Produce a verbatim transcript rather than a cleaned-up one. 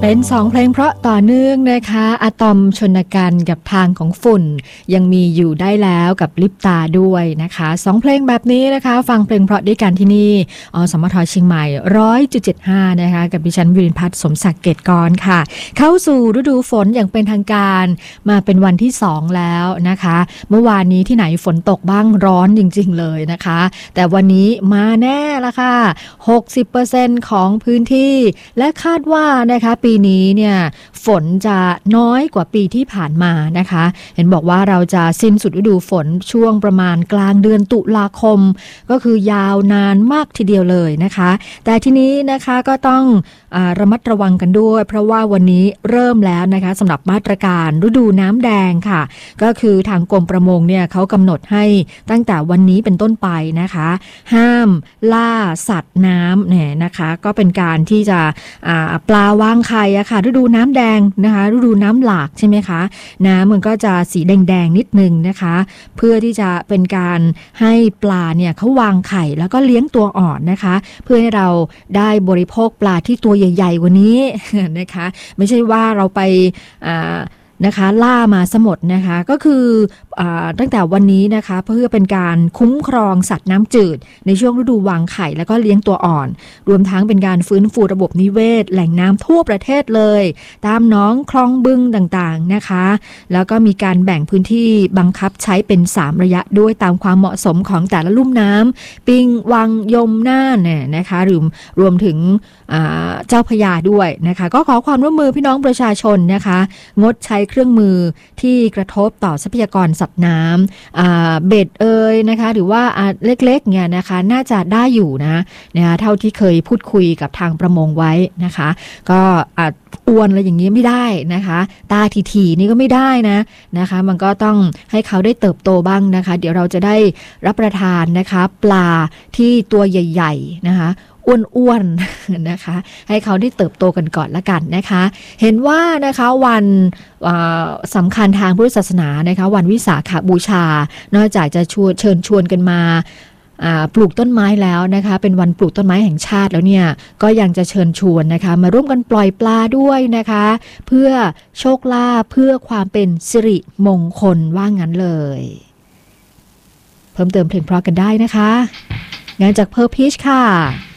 เป็นสองเพลงเพราะต่อเนื่องนะคะอะตอมชนกันกับทางของฝุ่นยังมีอยู่ได้แล้วกับลิปตาด้วยนะคะสองเพลงแบบนี้นะคะฟังเพลงเพราะด้วยกันที่นี่อสมทเชียงใหม่ หนึ่งร้อยจุดเจ็ดห้า นะคะกับดิฉันวิรินทร์ภัทรสมศักดิ์เกตกรค่ะเข้าสู่ฤดูฝนอย่างเป็นทางการมาเป็นวันที่สองแล้วนะคะเมื่อวานนี้ที่ไหนฝนตกบ้างร้อนจริงๆเลยนะคะแต่วันนี้มาแน่ละค่ะ หกสิบเปอร์เซ็นต์ ของพื้นที่และคาดว่านะคะปีนี้เนี่ยฝนจะน้อยกว่าปีที่ผ่านมานะคะเห็นบอกว่าเราจะสิ้นสุดฤดูฝนช่วงประมาณกลางเดือนตุลาคมก็คือยาวนานมากทีเดียวเลยนะคะแต่ทีนี้นะคะก็ต้องอ่าระมัดระวังกันด้วยเพราะว่าวันนี้เริ่มแล้วนะคะสำหรับมาตรการฤดูน้ำแดงค่ะก็คือทางกรมประมงเนี่ยเขากำหนดให้ตั้งแต่วันนี้เป็นต้นไปนะคะห้ามล่าสัตว์น้ำเนี่ยนะคะก็เป็นการที่จะอ่าปลาวางไข่อะค่ะฤดูน้ำแดงนะคะฤดูน้ำหลากใช่ไหมคะน้ำมันก็จะสีแดงๆนิดนึงนะคะเพื่อที่จะเป็นการให้ปลาเนี่ยเขาวางไข่แล้วก็เลี้ยงตัวอ่อนนะคะเพื่อให้เราได้บริโภคปลาที่ตัวใหญ่ๆกว่านี้นะคะไม่ใช่ว่าเราไปอ่านะคะล่ามาสมดนะคะก็คืออตั้งแต่วันนี้นะคะเพื่อเป็นการคุ้มครองสัตว์น้ำจืดในช่วงฤดูวางไข่แล้วก็เลี้ยงตัวอ่อนรวมทั้งเป็นการฟื้นฟูระบบนิเวศแหล่งน้ำทั่วประเทศเลยตามหนองคลองบึงต่างๆนะคะแล้วก็มีการแบ่งพื้นที่บังคับใช้เป็นสามระยะด้วยตามความเหมาะสมของแต่ละลุ่มน้ำปิงวังยมน่านเนี่ยนะคะหรือรวมถึงเจ้าพระยาด้วยนะคะก็ขอความร่วมมือพี่น้องประชาชนนะคะงดใช้เครื่องมือที่กระทบต่อทรัพยากรสัตว์น้ำเบ็ดเอ่ยนะคะหรือว่าเล็กๆเนี่ยนะคะน่าจะได้อยู่นะนะคะเท่าที่เคยพูดคุยกับทางประมงไว้นะคะก็อวนอะไรอย่างนี้ไม่ได้นะคะตาถี่ๆนี่ก็ไม่ได้นะนะคะมันก็ต้องให้เขาได้เติบโตบ้างนะคะเดี๋ยวเราจะได้รับประทานนะคะปลาที่ตัวใหญ่ๆนะคะอ้วนๆนะคะให้เขาได้เติบโตกันก่อนละกันนะคะเห็นว่านะคะวันสำคัญทางพุทธศาสนานะคะวันวิสาขบูชานอกจากจะชวนเชิญชวนกันมาปลูกต้นไม้แล้วนะคะเป็นวันปลูกต้นไม้แห่งชาติแล้วเนี่ยก็ยังจะเชิญชวนนะคะมาร่วมกันปล่อยปลาด้วยนะคะเพื่อโชคลาภเพื่อความเป็นสิริมงคลว่างั้นเลยเพิ่มเติมเพลงเพราะกันได้นะคะงานจากเพอร์พีชค่ะ